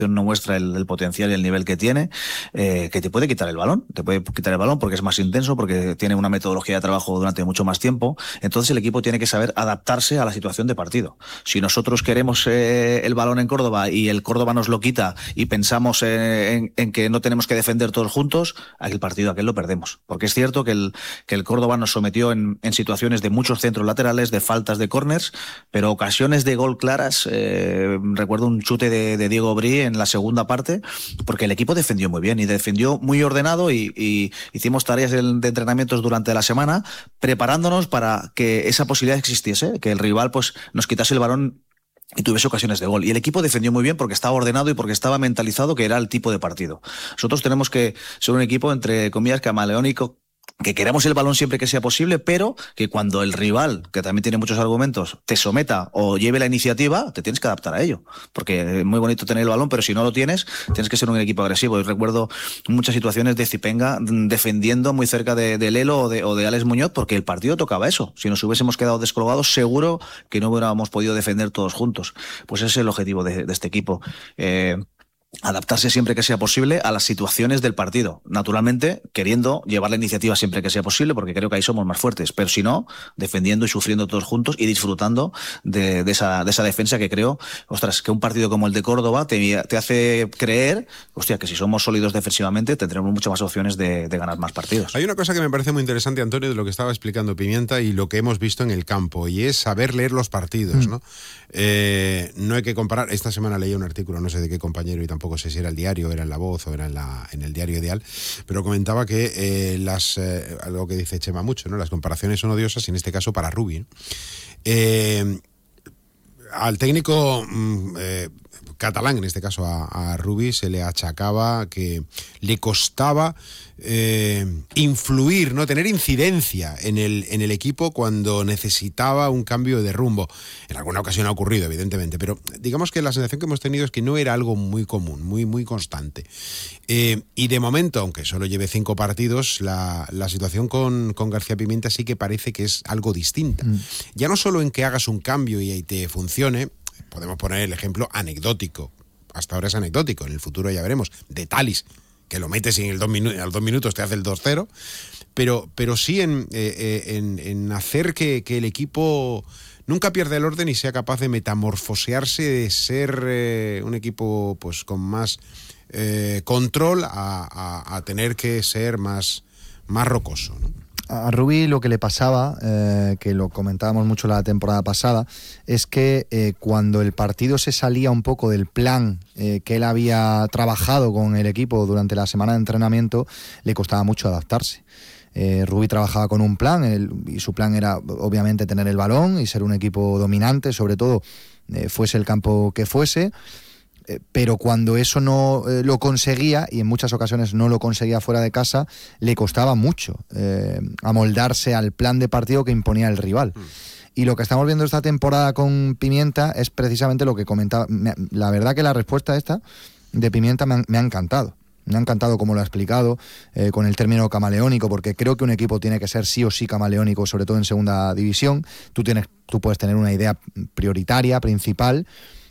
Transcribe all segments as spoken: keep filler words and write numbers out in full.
no muestra el, el potencial y el nivel que tiene, eh, que te puede quitar el balón, te puede quitar el balón porque es más intenso, porque tiene una metodología de trabajo durante mucho más tiempo. Entonces el equipo tiene que saber adaptarse a la situación de partido. Si nosotros queremos eh, el balón en Córdoba y el Córdoba nos lo quita y pensamos eh, en, en que no tenemos que defender todos juntos, aquel partido aquel lo perdemos. Porque es cierto que el, que el Córdoba nos sometió en, en situaciones de muchos centros laterales, de faltas de córners, pero ocasiones de gol claras. Eh, recuerdo un chute de, de Diego Brí en la segunda parte, porque el equipo defendió muy bien y defendió muy ordenado y, y hicimos tareas de, de entrenamientos durante la semana preparándonos para que esa posibilidad existiese, que el rival pues nos quitase el balón y tuviese ocasiones de gol. Y el equipo defendió muy bien porque estaba ordenado y porque estaba mentalizado que era el tipo de partido. Nosotros tenemos que ser un equipo, entre comillas, camaleónico, que queremos el balón siempre que sea posible, pero que cuando el rival, que también tiene muchos argumentos, te someta o lleve la iniciativa, te tienes que adaptar a ello. Porque es muy bonito tener el balón, pero si no lo tienes, tienes que ser un equipo agresivo. Y recuerdo muchas situaciones de Zipenga defendiendo muy cerca de, de Lelo o de, o de Alex Muñoz, porque el partido tocaba eso. Si nos hubiésemos quedado descolgados, seguro que no hubiéramos podido defender todos juntos. Pues ese es el objetivo de, de este equipo. Eh, adaptarse siempre que sea posible a las situaciones del partido, naturalmente queriendo llevar la iniciativa siempre que sea posible, porque creo que ahí somos más fuertes, pero si no, defendiendo y sufriendo todos juntos y disfrutando de, de, esa, de esa defensa que creo, ostras, que un partido como el de Córdoba te, te hace creer, hostia, que si somos sólidos defensivamente tendremos muchas más opciones de, de ganar más partidos. Hay una cosa que me parece muy interesante, Antonio, de lo que estaba explicando Pimienta y lo que hemos visto en el campo, y es saber leer los partidos, mm. ¿no? Eh, no hay que comparar. Esta semana leí un artículo, no sé de qué compañero y tampoco sé si era el diario, era en La Voz o era en, la, en el Diario Ideal, pero comentaba que eh, las eh, algo que dice Chema mucho, ¿no? Las comparaciones son odiosas, y en este caso para Rubi, ¿no? Eh, al técnico mm, eh, catalán, en este caso a, a Rubi, se le achacaba que le costaba eh, influir, no tener incidencia en el, en el equipo cuando necesitaba un cambio de rumbo. En alguna ocasión ha ocurrido, evidentemente, pero digamos que la sensación que hemos tenido es que no era algo muy común, muy, muy constante. Eh, y de momento, aunque solo lleve cinco partidos, la, la situación con, con García Pimienta sí que parece que es algo distinta. Mm. Ya no solo en que hagas un cambio y ahí te funcione. Podemos poner el ejemplo anecdótico, hasta ahora es anecdótico, en el futuro ya veremos, de Thalys, que lo metes y en el dos minu- a los dos minutos te hace el dos cero, pero, pero sí en, eh, en, en hacer que, que el equipo nunca pierda el orden y sea capaz de metamorfosearse, de ser eh, un equipo pues con más eh, control a, a, a tener que ser más, más rocoso, ¿no? A Rubi lo que le pasaba, eh, que lo comentábamos mucho la temporada pasada, es que eh, cuando el partido se salía un poco del plan eh, que él había trabajado con el equipo durante la semana de entrenamiento, le costaba mucho adaptarse. Eh, Rubi trabajaba con un plan, él, y su plan era obviamente tener el balón y ser un equipo dominante, sobre todo eh, fuese el campo que fuese. Pero cuando eso no eh, lo conseguía, y en muchas ocasiones no lo conseguía fuera de casa, le costaba mucho eh, amoldarse al plan de partido que imponía el rival. Mm. Y lo que estamos viendo esta temporada con Pimienta es precisamente lo que comentaba. Me, la verdad que la respuesta esta de Pimienta me ha, me ha encantado. Me ha encantado cómo lo ha explicado, eh, con el término camaleónico, porque creo que un equipo tiene que ser sí o sí camaleónico, sobre todo en segunda división. Tú, tienes, tú puedes tener una idea prioritaria, principal,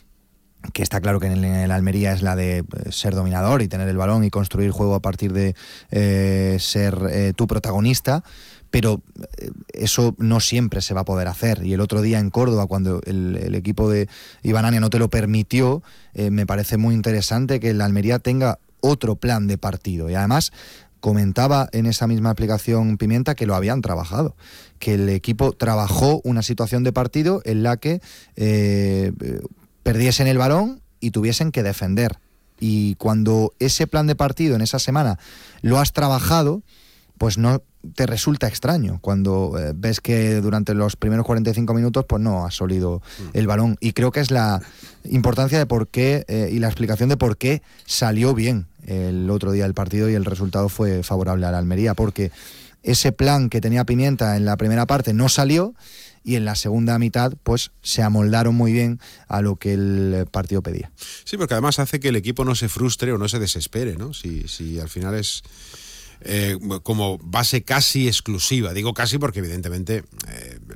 que está claro que en el, en el Almería es la de ser dominador y tener el balón y construir juego a partir de eh, ser eh, tu protagonista, pero eso no siempre se va a poder hacer. Y el otro día en Córdoba, cuando el, el equipo de Iván Ania no te lo permitió, eh, me parece muy interesante que el Almería tenga otro plan de partido. Y además comentaba en esa misma aplicación Pimienta que lo habían trabajado, que el equipo trabajó una situación de partido en la que eh, perdiesen el balón y tuviesen que defender. Y cuando ese plan de partido en esa semana lo has trabajado, pues no te resulta extraño cuando eh, ves que durante los primeros cuarenta y cinco minutos pues no has solido el balón. Y creo que es la importancia de por qué eh, y la explicación de por qué salió bien el otro día el partido y el resultado fue favorable a la Almería, porque ese plan que tenía Pimienta en la primera parte no salió, y en la segunda mitad pues se amoldaron muy bien a lo que el partido pedía. Sí, porque además hace que el equipo no se frustre o no se desespere, ¿no? Si, si al final es eh, como base casi exclusiva, digo casi porque evidentemente eh,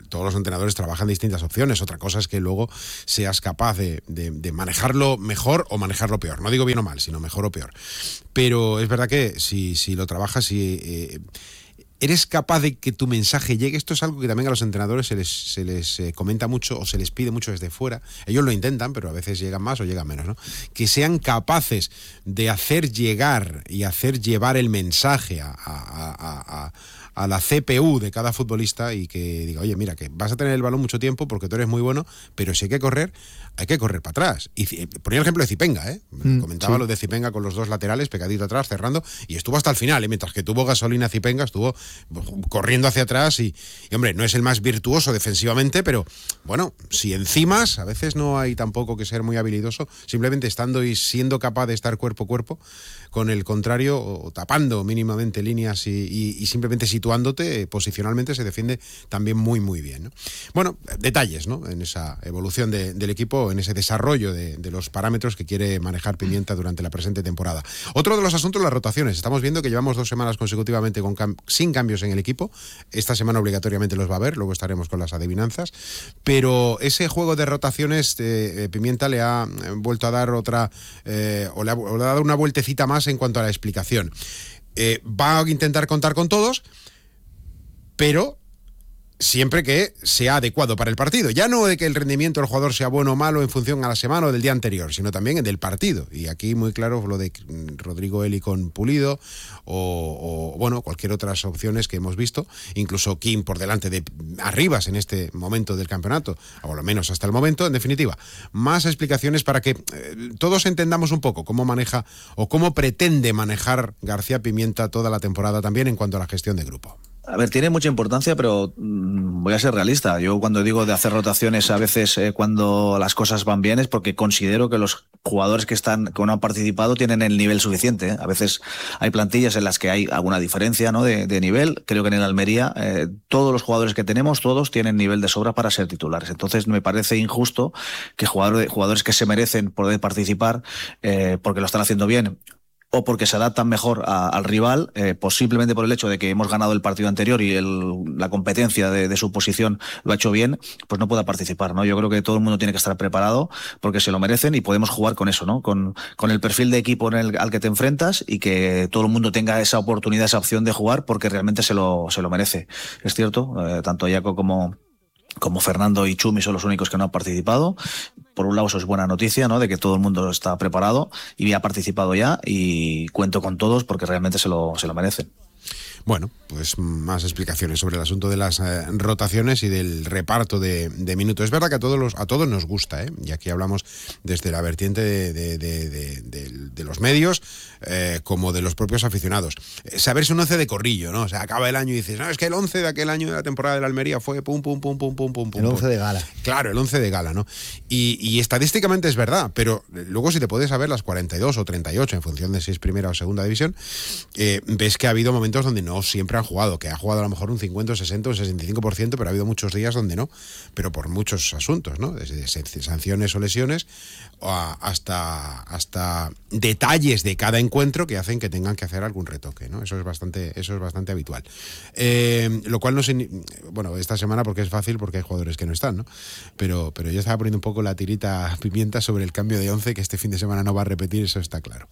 todos los entrenadores trabajan distintas opciones. Otra cosa es que luego seas capaz de, de, de manejarlo mejor o manejarlo peor. No digo bien o mal, sino mejor o peor. Pero es verdad que si, si lo trabajas, si eh, eres capaz de que tu mensaje llegue, esto es algo que también a los entrenadores se les, se les eh, comenta mucho o se les pide mucho desde fuera. Ellos lo intentan, pero a veces llegan más o llegan menos, ¿no? Que sean capaces de hacer llegar y hacer llevar el mensaje a, a, a, a a la C P U de cada futbolista y que diga, oye, mira, que vas a tener el balón mucho tiempo porque tú eres muy bueno, pero si hay que correr, hay que correr para atrás. Y ponía el ejemplo de Zipenga, ¿eh? Mm, Comentaba sí. lo de Zipenga con los dos laterales, pegadito atrás, cerrando, y estuvo hasta el final, ¿eh? Mientras que tuvo gasolina Zipenga, estuvo corriendo hacia atrás y, y, hombre, no es el más virtuoso defensivamente, pero, bueno, si encimas, a veces no hay tampoco que ser muy habilidoso, simplemente estando y siendo capaz de estar cuerpo a cuerpo con el contrario, o tapando mínimamente líneas y, y, y simplemente situándote, posicionalmente se defiende también muy, muy bien, ¿no? Bueno, detalles, ¿no? En esa evolución de, del equipo, en ese desarrollo de, de los parámetros que quiere manejar Pimienta durante la presente temporada. Otro de los asuntos, las rotaciones. Estamos viendo que llevamos dos semanas consecutivamente con cam- sin cambios en el equipo. Esta semana obligatoriamente los va a haber, luego estaremos con las adivinanzas. Pero ese juego de rotaciones, eh, Pimienta le ha vuelto a dar otra, eh, o, le ha, o le ha dado una vueltecita más en cuanto a la explicación. Eh, va a intentar contar con todos, pero siempre que sea adecuado para el partido. Ya no de que el rendimiento del jugador sea bueno o malo en función a la semana o del día anterior, sino también del partido. Y aquí muy claro lo de Rodrigo Eli con Pulido o, o bueno, cualquier otras opciones que hemos visto. Incluso Kim por delante de Arribas en este momento del campeonato, o lo menos hasta el momento. En definitiva, más explicaciones para que eh, todos entendamos un poco cómo maneja o cómo pretende manejar García Pimienta toda la temporada también en cuanto a la gestión de grupo. A ver, tiene mucha importancia, pero mmm, voy a ser realista. Yo cuando digo de hacer rotaciones a veces eh, cuando las cosas van bien es porque considero que los jugadores que están que no han participado tienen el nivel suficiente, ¿eh? A veces hay plantillas en las que hay alguna diferencia, ¿no? de, de nivel. Creo que en el Almería eh, todos los jugadores que tenemos, todos tienen nivel de sobra para ser titulares. Entonces me parece injusto que jugadores, jugadores que se merecen poder participar eh, porque lo están haciendo bien o porque se adaptan mejor a, al rival, eh, pues simplemente por el hecho de que hemos ganado el partido anterior y el, la competencia de, de su posición lo ha hecho bien, pues no pueda participar, ¿no? Yo creo que todo el mundo tiene que estar preparado porque se lo merecen y podemos jugar con eso, ¿no? Con, con el perfil de equipo en el, al que te enfrentas y que todo el mundo tenga esa oportunidad, esa opción de jugar porque realmente se lo, se lo merece. Es cierto, eh, tanto Jaco como... como Fernando y Chumi son los únicos que no han participado. Por un lado eso es buena noticia, ¿no? De que todo el mundo está preparado y ha participado ya y cuento con todos porque realmente se lo, se lo merecen. Bueno, pues más explicaciones sobre el asunto de las eh, rotaciones y del reparto de, de minutos. Es verdad que a todos los, a todos nos gusta, ¿eh? Y aquí hablamos desde la vertiente de, de, de, de, de, de los medios eh, como de los propios aficionados. Eh, saberse un once de corrillo, ¿no? O sea, acaba el año y dices, no, es que el once de aquel año de la temporada de la Almería fue pum, pum, pum, pum, pum, pum, pum. El once de gala. Claro, el once de gala, ¿no? Y, y estadísticamente es verdad, pero luego si te puedes saber las cuarenta y dos o treinta y ocho en función de si es primera o segunda división, eh, ves que ha habido momentos donde no siempre han jugado, que ha jugado a lo mejor un cincuenta, sesenta, un sesenta y cinco por ciento, pero ha habido muchos días donde no, pero por muchos asuntos, ¿no? Desde sanciones o lesiones hasta, hasta detalles de cada encuentro que hacen que tengan que hacer algún retoque, ¿no? Eso es bastante, eso es bastante habitual. Eh, lo cual no sé, bueno, esta semana porque es fácil porque hay jugadores que no están, ¿no? Pero, pero yo estaba poniendo un poco la tirita Pimienta sobre el cambio de once que este fin de semana no va a repetir, eso está claro.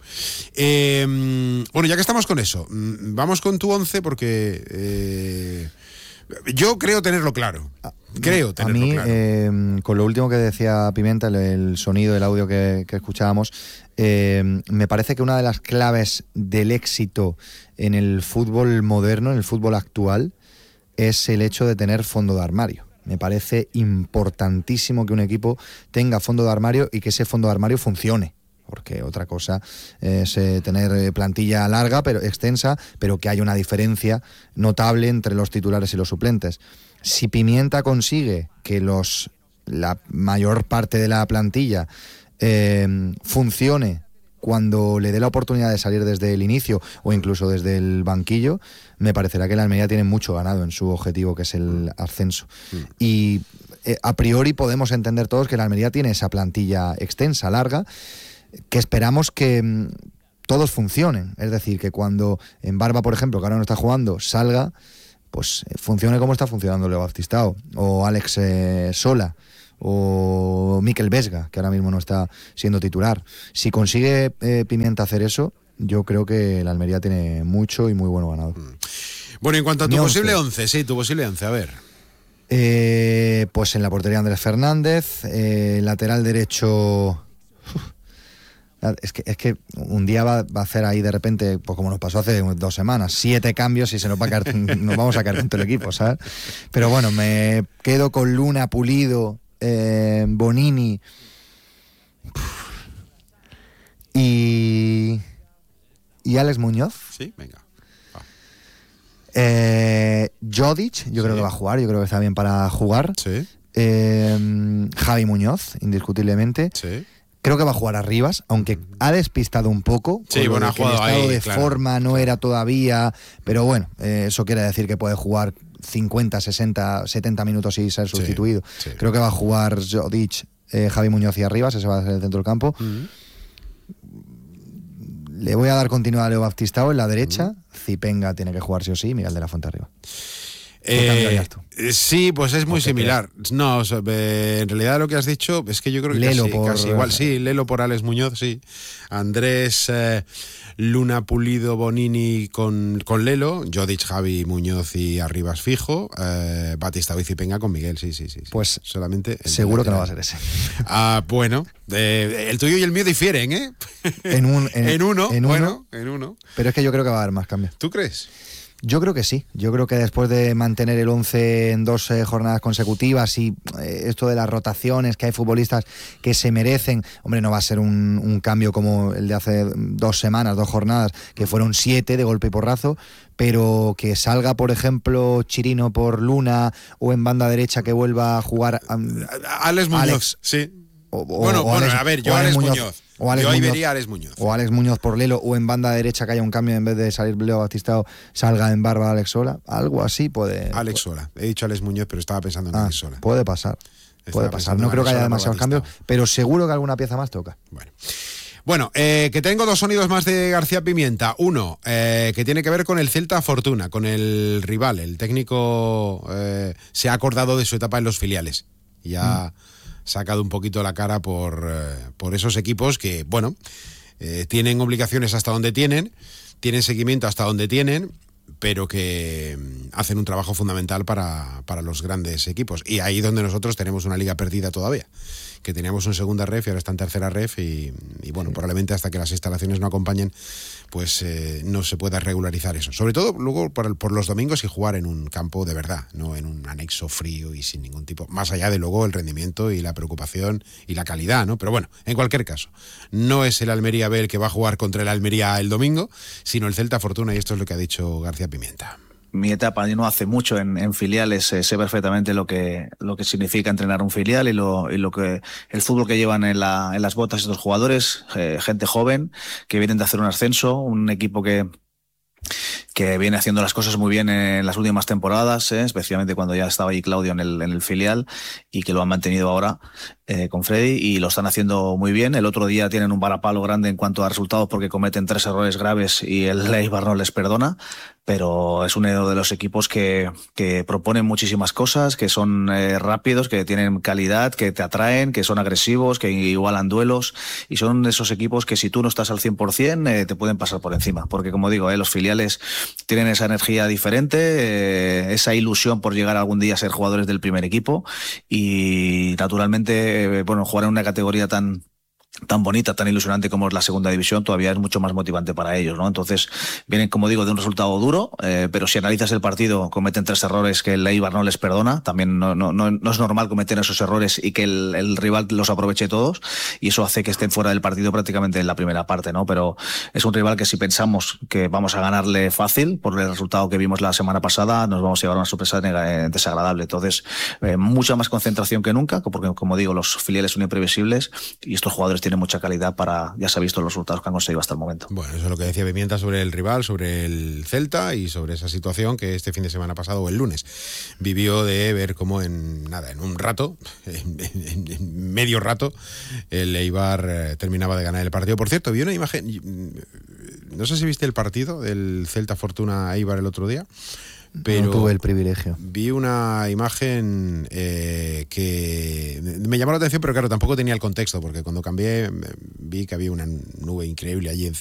Eh, bueno, ya que estamos con eso, vamos con tu once porque eh, yo creo tenerlo claro. Creo tenerlo A mí, claro. Eh, con lo último que decía Pimienta, el, el sonido, el audio que, que escuchábamos, eh, me parece que una de las claves del éxito en el fútbol moderno, en el fútbol actual, es el hecho de tener fondo de armario. Me parece importantísimo que un equipo tenga fondo de armario y que ese fondo de armario funcione. Porque otra cosa es eh, tener plantilla larga, pero extensa, pero que haya una diferencia notable entre los titulares y los suplentes. Si Pimienta consigue que los la mayor parte de la plantilla eh, funcione cuando le dé la oportunidad de salir desde el inicio o incluso desde el banquillo, me parecerá que la Almería tiene mucho ganado en su objetivo, que es el ascenso. Mm. Y eh, a priori podemos entender todos que la Almería tiene esa plantilla extensa, larga, que esperamos que mmm, todos funcionen. Es decir, que cuando en Barba, por ejemplo, que ahora no está jugando, salga, pues funcione como está funcionando Leo Baptistao, o Alex eh, Sola, o Mikel Vesga, que ahora mismo no está siendo titular. Si consigue eh, Pimienta hacer eso, yo creo que la Almería tiene mucho y muy bueno ganador. Bueno, en cuanto a tu Mi posible once. once, sí, tu posible once, a ver. Eh, pues en la portería Andrés Fernández, eh, lateral derecho... Es que, es que un día va, va a hacer ahí de repente, pues como nos pasó hace dos semanas, siete cambios y se nos va a caer, nos vamos a caer dentro del equipo, ¿sabes? Pero bueno, me quedo con Luna, Pulido, eh, Bonini y, y Alex Muñoz. Sí, venga. Eh, Jodic, yo Sí. creo que va a jugar, yo creo que está bien para jugar. Sí, Eh, Javi Muñoz, indiscutiblemente. sí. Creo que va a jugar a Rivas, aunque ha despistado un poco. Sí, con lo bueno, de ha que el jugado estado ahí, de claro. forma no era todavía, pero bueno, eh, eso quiere decir que puede jugar cincuenta, sesenta, setenta minutos y ser sustituido. Sí, sí. Creo que va a jugar Jodic, eh, Javi Muñoz y a Rivas, ese va a ser el centro del campo. Mm. Le voy a dar continuidad a Leo Baptistao en la derecha. Zipenga tiene que jugar sí o sí, Miguel de la Fuente arriba. ¿Qué cambiarías tú? Eh, sí, pues es muy ¿O qué similar. No, o sea, eh, en realidad lo que has dicho es que yo creo que Lelo casi, por- casi igual. Sí, Lelo por Alex Muñoz, sí. Andrés, eh, Luna, Pulido, Bonini con, con Lelo, Jodic, Javi, Muñoz y Arribas fijo, eh, Batista y Zipenga con Miguel, sí, sí, sí. sí. Pues solamente el seguro que no va a lateral. ser ese. Ah, bueno, eh, el tuyo y el mío difieren, ¿eh? En, un, en, En uno, en uno, bueno, en uno. pero es que yo creo que va a haber más cambios. ¿Tú crees? Yo creo que sí. Yo creo que después de mantener el once en dos eh, jornadas consecutivas y eh, esto de las rotaciones, que hay futbolistas que se merecen, hombre, no va a ser un, un cambio como el de hace dos semanas, dos jornadas, que fueron siete de golpe y porrazo, pero que salga, por ejemplo, Chirino por Luna o en banda derecha que vuelva a jugar... um, Alex Muñoz, Alex. sí. o- o- bueno, o bueno, Alex- a ver, yo o Alex Muñoz. o Alex yo ahí Muñoz. vería a Alex Muñoz. O Alex Muñoz por Lelo, o en banda derecha que haya un cambio, en vez de salir Leo Baptistao, salga en barba Alex Sola. Algo así puede... Alex Sola. He dicho Alex Muñoz, pero estaba pensando en Ah, Alex Sola. puede pasar. Estaba Puede pasar. pensando No en creo que Alex haya Sola por demasiados Batistao. cambios, pero seguro que alguna pieza más toca. Bueno. Bueno, eh, que tengo dos sonidos más de García Pimienta. Uno, eh, que tiene que ver con el Celta Fortuna, con el rival. El técnico eh, se ha acordado de su etapa en los filiales. Y ha mm. sacado un poquito la cara por, eh, por esos equipos que, bueno, eh, tienen obligaciones hasta donde tienen, tienen seguimiento hasta donde tienen, pero que hacen un trabajo fundamental para, para los grandes equipos. Y ahí donde nosotros tenemos una liga perdida todavía, que teníamos en segunda ref y ahora está en tercera ref y, y bueno, sí. probablemente hasta que las instalaciones no acompañen, pues eh, no se pueda regularizar eso. Sobre todo luego por, el, por los domingos y jugar en un campo de verdad, no en un anexo frío y sin ningún tipo, más allá de luego el rendimiento y la preocupación y la calidad, ¿no? Pero bueno, en cualquier caso, no es el Almería B el que va a jugar contra el Almería el domingo, sino el Celta Fortuna, y esto es lo que ha dicho García Pimienta. Mi etapa, yo no hace mucho en, en filiales, eh, sé perfectamente lo que, lo que significa entrenar un filial y lo, y lo que el fútbol que llevan en, la, en las botas estos jugadores, eh, gente joven que vienen de hacer un ascenso, un equipo que que viene haciendo las cosas muy bien en las últimas temporadas, ¿eh? especialmente cuando ya estaba ahí Claudio en el, en el filial y que lo han mantenido ahora eh, con Freddy y lo están haciendo muy bien. El otro día tienen un varapalo grande en cuanto a resultados porque cometen tres errores graves y el Eibar no les perdona, pero es uno de los equipos que, que proponen muchísimas cosas, que son eh, rápidos, que tienen calidad, que te atraen, que son agresivos, que igualan duelos y son esos equipos que si tú no estás al cien por ciento eh, te pueden pasar por encima, porque como digo, eh, los filiales tienen esa energía diferente, eh, esa ilusión por llegar algún día a ser jugadores del primer equipo y naturalmente, eh, bueno, jugar en una categoría tan tan bonita, tan ilusionante como es la segunda división, todavía es mucho más motivante para ellos, ¿no? Entonces, vienen, como digo, de un resultado duro, eh, pero si analizas el partido, cometen tres errores que el Eibar no les perdona, también no, no, no, no es normal cometer esos errores y que el, el rival los aproveche todos, y eso hace que estén fuera del partido prácticamente en la primera parte, ¿no? Pero es un rival que si pensamos que vamos a ganarle fácil, por el resultado que vimos la semana pasada, nos vamos a llevar una sorpresa desagradable. Entonces, eh, mucha más concentración que nunca, porque, como digo, los filiales son imprevisibles y estos jugadores tiene mucha calidad para, ya se ha visto los resultados que han conseguido hasta el momento. Bueno, eso es lo que decía Pimienta sobre el rival, sobre el Celta y sobre esa situación que este fin de semana pasado o el lunes vivió de ver cómo en nada, en un rato, en, en, en medio rato, el Eibar eh, terminaba de ganar el partido. Por cierto, vi una imagen, no sé si viste el partido del Celta Fortuna Eibar el otro día. pero no tuve el privilegio. Vi una imagen eh, que me llamó la atención, pero claro, tampoco tenía el contexto, porque cuando cambié vi que había una nube increíble allí encima.